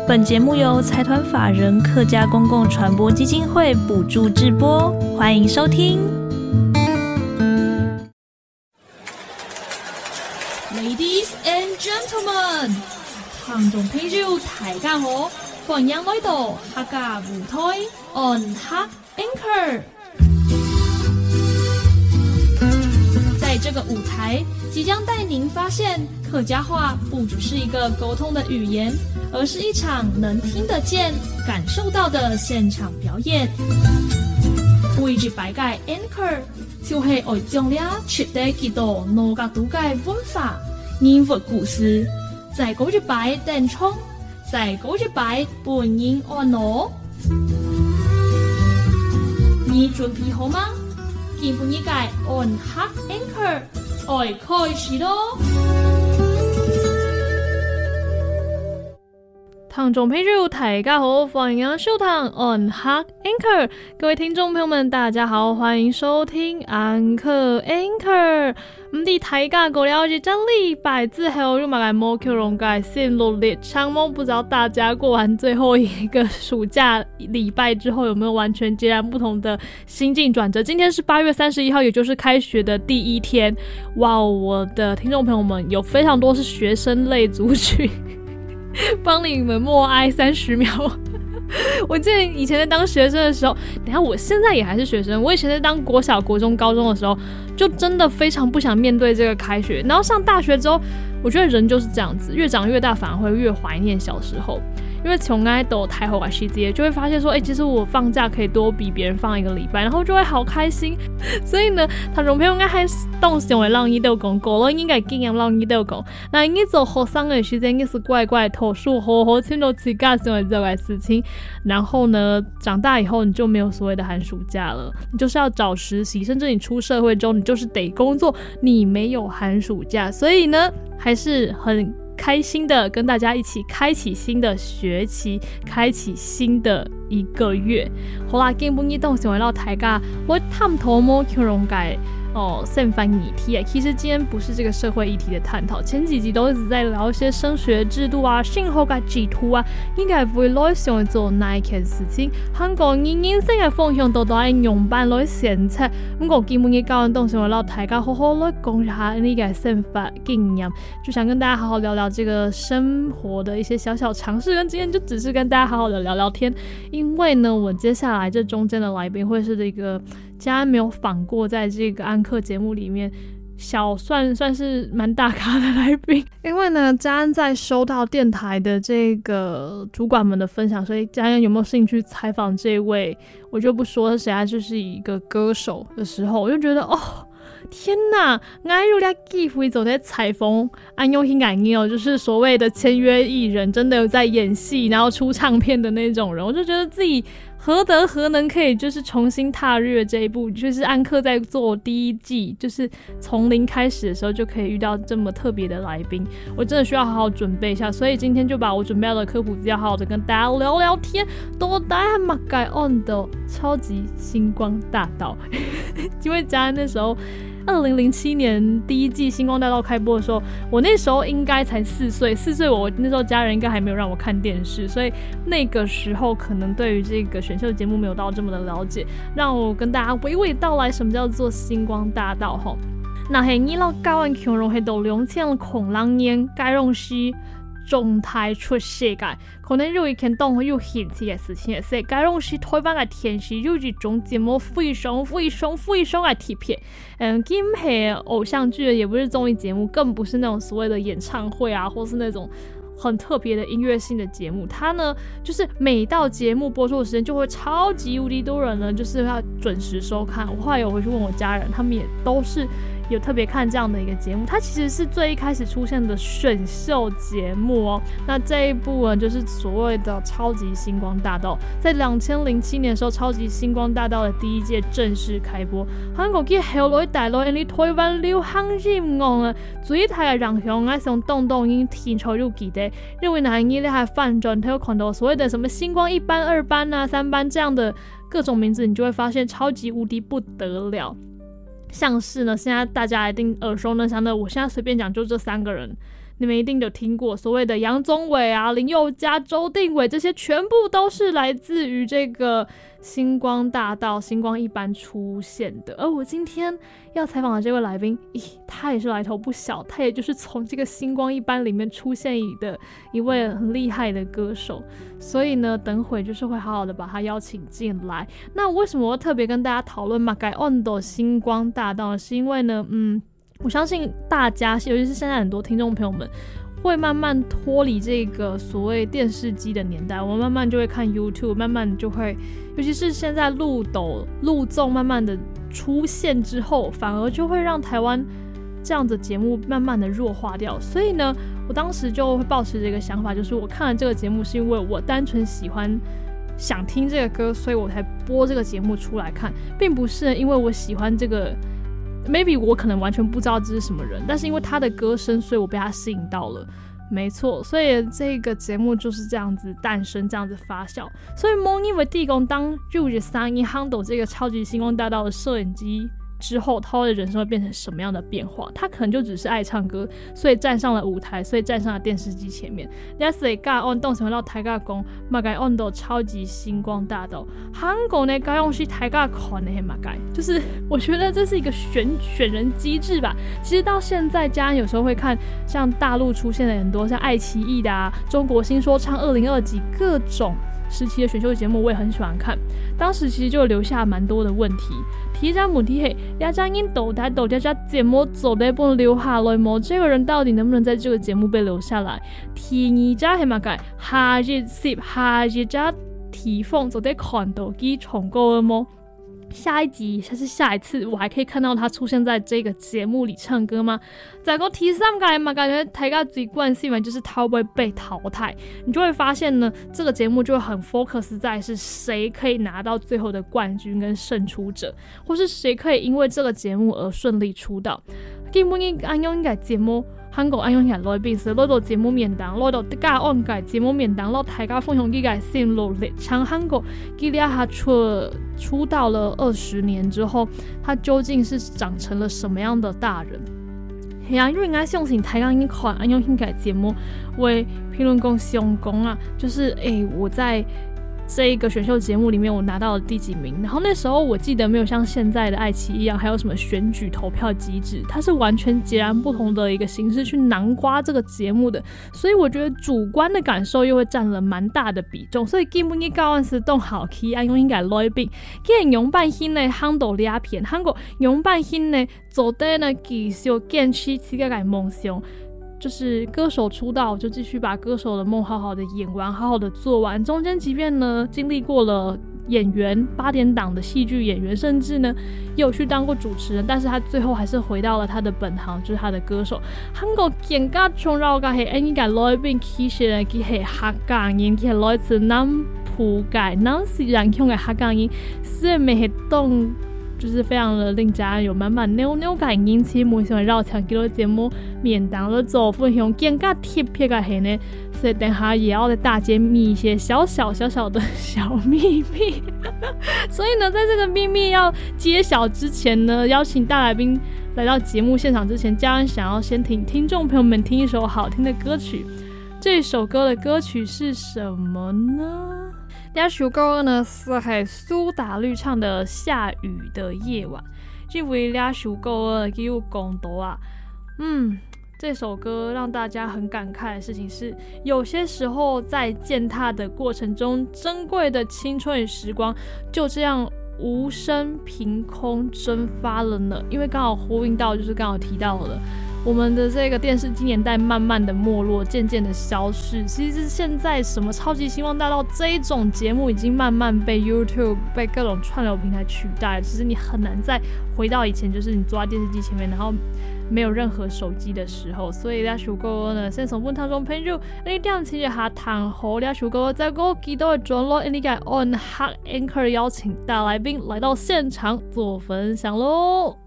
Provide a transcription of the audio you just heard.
本节目由财团法人客家公共传播基金会补助制播，欢迎收听。 Ladies and gentlemen， 聽眾朋友大家好，歡迎來到客家舞台 On Hak Anchor。在这个舞台，即将带您发现客家话不只是一个沟通的语言，而是一场能听得见、感受到的现场表演。每一擺嘅 Anchor 就係愛將你徹底記到農家獨嘅文化、人物故事，在嗰一擺電衝，在嗰一擺本人按攞。你準備好嗎？今半日嘅 On Hak Anchor 愛開始咯！聽眾朋友大家好，歡迎收聽 On Hak Anchor。各位聽眾朋友們大家好，歡迎收聽安可 Anchor。唔知大家過了這禮拜之後有冇個摩球龍嘅線路列長嗎？不知道大家過完最後一個暑假禮拜之後有沒有完全截然不同的心境轉折？今天是8月31號，也就是開學的第一天。哇，我的聽眾朋友們有非常多是學生類族群。幫你們默哀30秒。我記得以前在當學生的時候，等下我現在也還是學生，我以前在當國小、國中、高中的時候，就真的非常不想面對這個開學。然後上大學之後，我覺得人就是這樣子，越長越大反而會越懷念小時候。因為從愛到台後的時節，就會發現說，其實我放假可以多比別人放一個禮拜，然後就會好開心。所以呢，聽眾朋友應該係當時會讓你都講過了，應該經驗讓你都講。那你做學生的時間，應該是乖乖讀書，好好聽到自家想做的事情。然後呢，長大以後你就沒有所謂的寒暑假了，你就是要找實習，甚至你出社會之後，你就是得工作，你沒有寒暑假。所以呢，還是很開心的跟大家一起開啟新的學期，開啟新的一個月。好啦，今本日當時為了大家我探討摩球龍嘅憲法議題。其實今天不是這個社會議題的探討，前幾集都一直在聊一些升學制度啊、升學嘅制度啊，應該會來想做哪一件事情。香港人人生嘅方向都係用辦來選擇。不過今本日教完當時為了大家好好來講一下呢個憲法經驗，就想跟大家好好聊聊這個生活的一些小小常識，跟今天就只是跟大家好好的聊聊天。因為呢，我接下來這中間的來賓會是一個家沒有訪過，在這個安客節目裡面算是蠻大咖的來賓。因為呢，嘉安在收到電台的這個主管們的分享，所以嘉安有沒有興趣採訪這位我就不說是誰啊，就是一個歌手的時候，我就覺得天哪，我有機會走在採訪安永興感應就是所謂的簽約藝人，真的有在演戲然後出唱片的那種人，我就覺得自己何德何能可以就是重新踏入這一步，就是安客在做第一季，就是從零開始的時候就可以遇到這麼特別的來賓，我真的需要好好準備一下，所以今天就把我準備到的科普資料好好的跟大家聊聊天。到底係乜嘢 on 的超級星光大道？因為嘉安那時候2007年第一季星光大道開播的時候，我那時候應該才4歲，我那時候家人應該還沒有讓我看電視，所以那個時候可能對於這個選秀節目沒有到這麼的了解，讓我跟大家娓娓道來什麼叫做星光大道齁。那係你老教完強榮係到2000年該榮是中台出世界，可能有一件當有興趣的事情係世界榮是台灣嘅電視有一種節目非常的特別，今係偶像劇，也不是綜藝節目，更不是那種所謂的演唱會啊，或是那種很特別的音樂性的節目。它呢，就是每到節目播出的時間，就會超級無敵多人呢，就是要準時收看。我後來有回去問我家人，他們也都是有特別看這樣的一個節目，它其實是最一開始出現的選秀節目哦。那這一部呢，就是所謂的超級星光大道，在2007年的時候，超級星光大道的第一屆正式開播。韓國嘅後來大陸人哋台灣流行音樂啊，最大嘅人響啊，像東東音天才有記得，因為那你咧還翻轉，他有看到所謂的什麼星光1班、2班啊、3班這樣的各種名字，你就會發現超級無敵不得了。像是呢，現在大家一定耳熟能詳的，我現在隨便講就這3個人， 你们一定有听过所谓的杨宗纬啊、林宥嘉、周定伟，这些全部都是来自于这个星光大道、星光一班出现的。而我今天要采访的这位来宾，他也是来头不小，他也就是从这个星光一班里面出现的一位很厉害的歌手，所以呢，等会就是会好好的把他邀请进来。那为什么我要特别跟大家讨论马改 on 的星光大道呢？是因为呢，我相信大家，尤其是现在很多听众朋友们，会慢慢脱离这个所谓电视机的年代，我们慢慢就会看 YouTube， 慢慢就会，尤其是现在路综慢慢的出现之后，反而就会让台湾这样的节目慢慢的弱化掉。所以呢，我当时就会抱持这个想法，就是我看了这个节目是因为我单纯喜欢想听这个歌，所以我才播这个节目出来看，并不是因为我喜欢这个maybe 我可能完全不知道这是什么人，但是因为他的歌声，所以我被他吸引到了。没错，所以这个节目就是这样子诞生，这样子发酵。所以蒙因为地公当入职3一 handle 这个超级星光大道的摄影机之后，他的人生会变成什么样的变化？他可能就只是爱唱歌，所以站上了舞台，所以站上了电视机前面。你所以甲on动什么到台甲讲，马改 on 到超级星光大道，韩国呢该用是台甲看的马改，就是我觉得这是一个选人机制吧。其实到现在，家人有时候会看像大陆出现了很多像爱奇艺的啊、中国新说唱2020各种时期的选秀节目，我也很喜欢看。当时其实就留下蛮多的问题。第一张问题是，两家因斗台斗家节目走的不能留下来吗？这个人到底能不能在这个节目被留下来？第二家是嘛个夏日10夏日家提凤走的看到机重构了吗？下一集还是下一次，我还可以看到他出现在这个节目里唱歌吗？再个第三个嘛，感觉台下最关心嘛，就是他会不会被淘汰？你就会发现呢，这个节目就会很 focus 在是谁可以拿到最后的冠军跟胜出者，或是谁可以因为这个节目而顺利出道。基本按用个节目。韩国按用下來，平時攞到節目面檔，攞到家安界節目面檔，攞大家分享幾個心路歷程。韓國基利亞他出道了20年之後，他究竟是長成了什麼樣的大人？係啊，因為我相信台灣一款按用性改節目為評論講成功啊，就是我在這一個選秀節目裡面我拿到了第幾名，然後那時候我記得沒有像現在的愛奇藝一樣還有什麼選舉投票機制，它是完全截然不同的一個形式去囊括這個節目的，所以我覺得主觀的感受又會佔了蠻大的比重，所以基本嘅教案是都好去按用應該來賓，既然用半天呢夯到兩片，韓國用半天呢做得呢繼續堅持自己嘅夢想。就是歌手出道就繼續把歌手的夢好好的演完，好好的做完，中間即便呢經歷過了演員8點檔的戲劇演員，甚至呢也有去當過主持人，但是他最後還是回到了他的本行，就是他的歌手。韓國更加重要嘅係應該來賓其實呢佢係客家人，佢係來自南埔界南市人鄉嘅客家人，雖然未係當就是非常的令家人有滿滿扭感，因此每想繞場幾多節目面當了做分享更加貼切嘅係呢，所以等下也要在大揭秘一些小小的小秘密。所以呢，在這個秘密要揭曉之前呢，邀請大來賓來到節目現場之前，家人想要先聽聽眾朋友們聽一首好聽的歌曲。這首歌的歌曲是什麼呢？這首歌呢是蘇打綠唱的《下雨的夜晚》。這位這首歌給我講到啊，這首歌讓大家很感慨的事情是，有些時候在踐踏的過程中，珍貴的青春與時光就這樣無聲憑空蒸發了呢。因為剛好呼應到，就是剛好提到了我們的這個電視機年代慢慢的沒落，漸漸的消失。其實現在什麼超級星光大道這一種節目已經慢慢被 YouTube 被各種串流平台取代，其實你很難再回到以前，就是你坐在電視機前面，然後沒有任何手機的時候。所以這首歌呢，先從本聽眾朋友你點聽一下彈好這首歌，在我記得的轉落你嘅 On Hot Anchor 邀請大來賓來到現場做分享咯。